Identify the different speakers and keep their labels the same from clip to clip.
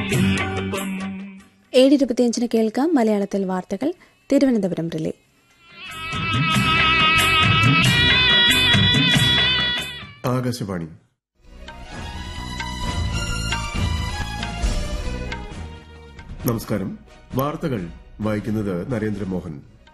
Speaker 1: 7:25 കേൾക്കാം മലയാളത്തിൽ വാർത്തകൾ തിരുവനന്തപുരം റിലേ.
Speaker 2: ആകാശവാണി. നമസ്കാരം. വാർത്തകൾ വായിക്കുന്നത് നരേന്ദ്രമോഹൻ.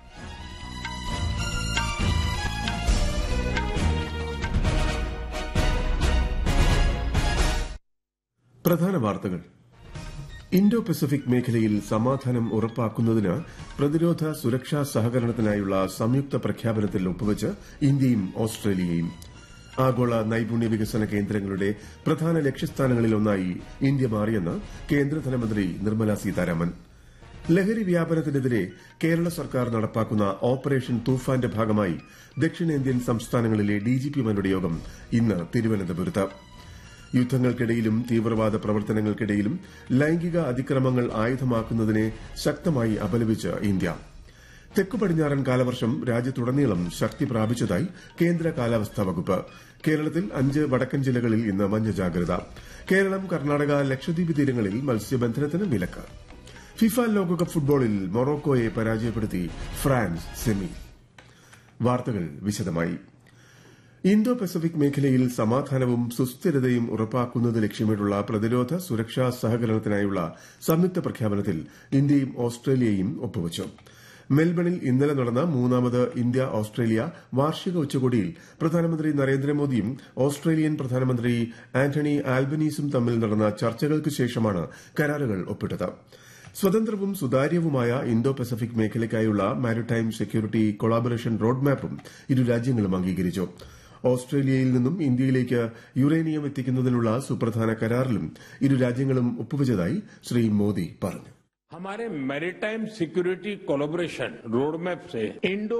Speaker 2: പ്രധാന വാർത്തകൾ. ഇൻഡോ പസഫിക് മേഖലയിൽ സമാധാനം ഉറപ്പാക്കുന്നതിന് പ്രതിരോധ സുരക്ഷാ സഹകരണത്തിനായുള്ള സംയുക്ത പ്രഖ്യാപനത്തിൽ ഒപ്പുവച്ച് ഇന്ത്യയും ഓസ്ട്രേലിയയും. ആഗോള നൈപുണ്യ വികസന കേന്ദ്രങ്ങളുടെ പ്രധാന ലക്ഷ്യസ്ഥാനങ്ങളിലൊന്നായി ഇന്ത്യ മാറിയെന്ന് കേന്ദ്ര ധനമന്ത്രി നിർമ്മല സീതാരാമൻ. ലഹരി വ്യാപനത്തിനെതിരെ കേരള സർക്കാർ നടപ്പാക്കുന്ന ഓപ്പറേഷൻ തൂഫാന്റെ ഭാഗമായി ദക്ഷിണേന്ത്യൻ സംസ്ഥാനങ്ങളിലെ ഡിജിപിമാരുടെ യോഗം ഇന്ന് തിരുവനന്തപുരത്ത്. യുദ്ധങ്ങൾക്കിടയിലും തീവ്രവാദ പ്രവർത്തനങ്ങൾക്കിടയിലും ലൈംഗിക അതിക്രമങ്ങൾ ആയുധമാക്കുന്നതിനെ ശക്തമായി അപലപിച്ച് ഇന്ത്യ. തെക്കു പടിഞ്ഞാറൻ കാലവർഷം രാജ്യത്തുടനീളം ശക്തി പ്രാപിച്ചതായി കേന്ദ്ര കാലാവസ്ഥാ വകുപ്പ്. കേരളത്തിൽ 5 വടക്കൻ ജില്ലകളിൽ ഇന്ന് മഞ്ഞ ജാഗ്രത. കേരളം, കർണാടക, ലക്ഷദ്വീപ് തീരങ്ങളിൽ മത്സ്യബന്ധനത്തിന് വിലക്ക്. ഫിഫ ലോകകപ്പ് ഫുട്ബോളിൽ മൊറോക്കോയെ പരാജയപ്പെടുത്തി ഫ്രാൻസ് സെമി. വാർത്തകൾ വിശദമായി. ഇൻഡോ പസഫിക് മേഖലയിൽ സമാധാനവും സുസ്ഥിരതയും ഉറപ്പാക്കുന്നത് ലക്ഷ്യമിട്ടുള്ള പ്രതിരോധ സുരക്ഷാ സഹകരണത്തിനായുള്ള സംയുക്ത പ്രഖ്യാപനത്തിൽ ഇന്ത്യയും ഓസ്ട്രേലിയയും ഒപ്പുവച്ചു. മെൽബണിൽ ഇന്നലെ നടന്ന 3ാമത് ഇന്ത്യ ഓസ്ട്രേലിയ വാർഷിക ഉച്ചകോടിയിൽ പ്രധാനമന്ത്രി നരേന്ദ്രമോദിയും ഓസ്ട്രേലിയൻ പ്രധാനമന്ത്രി ആന്റണി ആൽബനീസും തമ്മിൽ നടന്ന ചർച്ചകൾക്ക് ശേഷമാണ് കരാറുകൾ ഒപ്പിട്ടത്. സ്വതന്ത്രവും സുതാര്യവുമായ Indo Pacific മേഖലയ്ക്കായുള്ള maritime security collaboration റോഡ്മാപ്പും ഇരു രാജ്യങ്ങളും അംഗീകരിച്ചു. ഓസ്ട്രേലിയയിൽ നിന്നും ഇന്ത്യയിലേക്ക് യുറേനിയം എത്തിക്കുന്നതിനുള്ള സുപ്രധാന കരാറിലും ഇരു രാജ്യങ്ങളും ഒപ്പുവച്ചതായി ശ്രീ മോദി പറഞ്ഞു.
Speaker 3: हमारे maritime security collaboration road map से इंडो